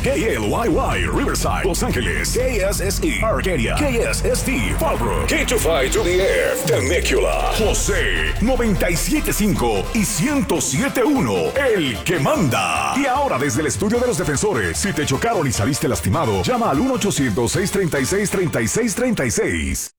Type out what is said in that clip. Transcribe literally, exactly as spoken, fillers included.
K L Y Y, Riverside, Los Ángeles. K S S E, Arcadia. K S S T, Fallbrook. K two five to the F, Temecula. José, noventa y siete punto cinco y ciento siete punto uno, el que manda. Y ahora desde el estudio de los defensores, si te chocaron y saliste lastimado, llama al uno ochocientos, seiscientos treinta y seis, treinta y seis treinta y seis.